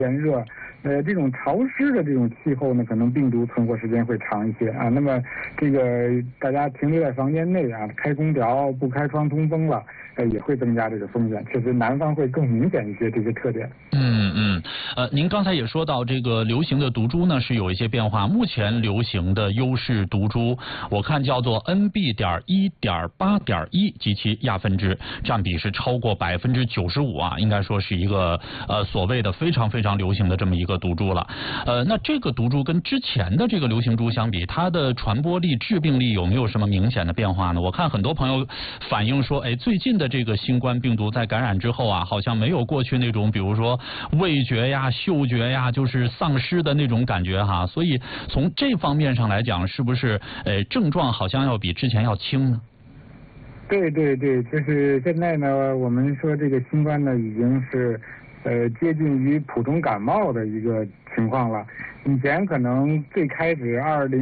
炎热，这种潮湿的这种气候呢，可能病毒存活时间会长一些啊。那么这个大家停留在房间内啊，开空调不开窗通风了，也会增加这个风险。确实南方会更明显一些这些特点。 您刚才也说到这个流行的毒株呢是有一些变化。目前流行的优势毒株，我看叫做 NB.1.8.1 及其亚分支，占比是超过95%啊，应该说是一个所谓的非常非常流行的这么一个毒株了。那这个毒株跟之前的这个流行株相比，它的传播力、致病力有没有什么明显的变化呢？我看很多朋友反映说，最近的这个新冠病毒在感染之后啊，好像没有过去那种比如说味觉呀、嗅觉呀，就是丧失的那种感觉哈。所以从这方面上来讲，是不是症状好像要比之前要轻呢？ 对，就是现在呢，我们说这个新冠呢已经是接近于普通感冒的一个情况了。以前可能最开始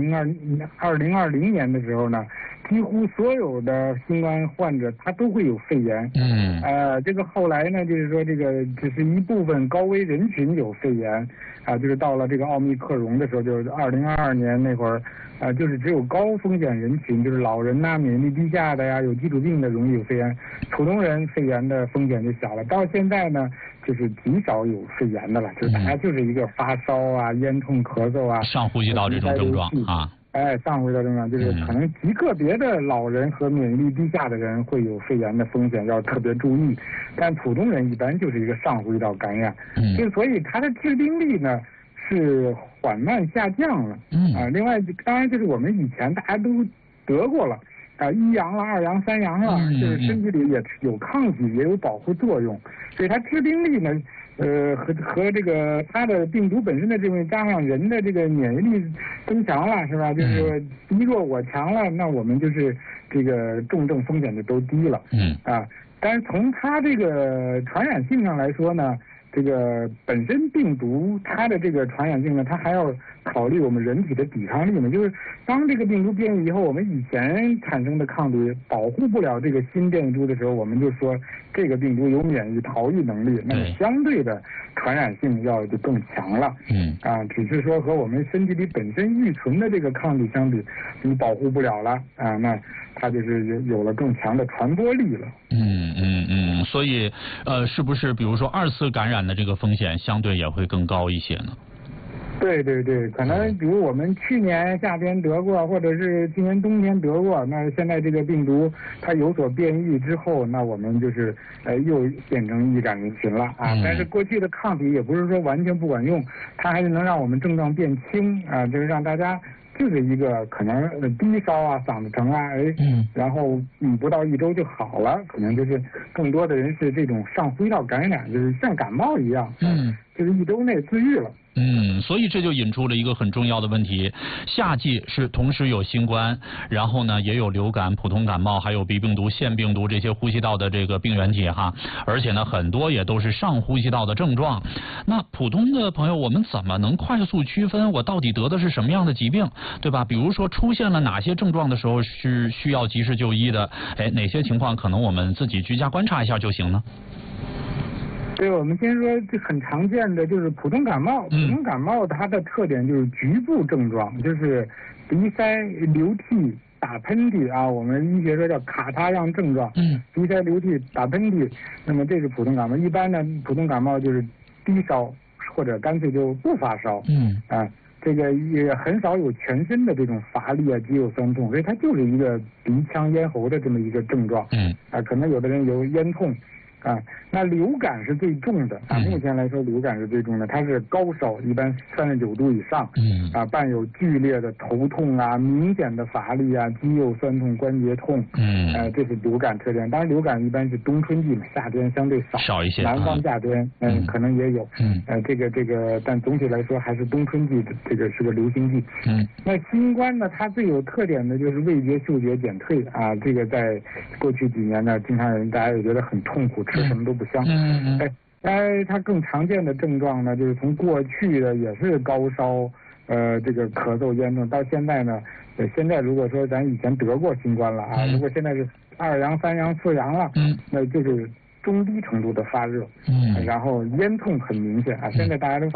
2020年的时候呢，几乎所有的新冠患者他都会有肺炎。这个后来呢，就是说这个只是一部分高危人群有肺炎啊，就是到了这个奥密克戎的时候，就是2022年那会儿就是只有高风险人群，就是老人呐、免疫力低下的呀、有基础病的容易有肺炎，普通人肺炎的风险就小了。到现在呢，就是极少有肺炎的了，就是大家就是一个发烧啊、咽痛、咳嗽啊、 上呼吸道这种症状啊。 上呼吸道症状就是可能极个别的老人和免疫力低下的人会有肺炎的风险，要特别注意。但普通人一般就是一个上呼吸道感染，所以它的致病力呢是缓慢下降了。另外当然就是我们以前大家都得过了。1阳了、2阳、3阳了，就是身体里也有抗体，也有保护作用，所以它致病力呢，和这个它的病毒本身的这种加上人的这个免疫力增强了，是吧？就是说你弱我强了，那我们就是这个重症风险就都低了。但是从它这个传染性上来说呢，这个本身病毒它的这个传染性呢，它还要考虑我们人体的抵抗力呢。就是当这个病毒变异以后，我们以前产生的抗体保护不了这个新变异株的时候，我们就说这个病毒有免疫逃逸能力，那么相对的传染性就更强了。只是说和我们身体里本身预存的这个抗体相比，你保护不了了啊，那它就是有了更强的传播力了。 所以是不是比如说2次感染的这个风险相对也会更高一些呢？ 对，可能比如我们去年夏天得过，或者是今年冬天得过，那现在这个病毒它有所变异之后，那我们就是又变成易感人群了啊。但是过去的抗体也不是说完全不管用，它还是能让我们症状变轻啊，就是让大家就是一个可能低烧啊、嗓子疼啊，然后不到1周就好了，可能就是更多的人是这种上呼吸道感染，就是像感冒一样，就是1周内自愈了。 所以这就引出了一个很重要的问题，夏季是同时有新冠，然后呢也有流感、普通感冒，还有鼻病毒、腺病毒这些呼吸道的这个病原体哈，而且呢很多也都是上呼吸道的症状。那普通的朋友，我们怎么能快速区分我到底得的是什么样的疾病，对吧？比如说出现了哪些症状的时候是需要及时就医的，哪些情况可能我们自己居家观察一下就行呢？ 对，我们先说这很常见的就是普通感冒。普通感冒它的特点就是局部症状，就是鼻塞、流涕、打喷嚏啊，我们医学说叫卡他样症状。鼻塞、流涕、打喷嚏，那么这是普通感冒。一般呢，普通感冒就是低烧或者干脆就不发烧。这个也很少有全身的这种乏力啊、肌肉酸痛，所以它就是一个鼻腔咽喉的这么一个症状。可能有的人有咽痛。那流感是最重的啊，目前来说流感是最重的，它是高烧，一般39度以上，伴有剧烈的头痛啊、明显的乏力啊、肌肉酸痛、关节痛，这是流感特点。当然流感一般是冬春季嘛，夏天相对少一些， 南方夏天可能也有，这个，但总体来说还是冬春季的这个是个流行季。那新冠呢，它最有特点的就是味觉、嗅觉减退啊，这个在过去几年呢，经常大家也觉得很痛苦，吃什么都不香。它更常见的症状呢，就是从过去的也是高烧，这个咳嗽、咽痛，到现在呢，现在如果说咱以前得过新冠了啊，如果现在是2阳、3阳、4阳了，那就是中低程度的发热，然后咽痛很明显啊，现在大家都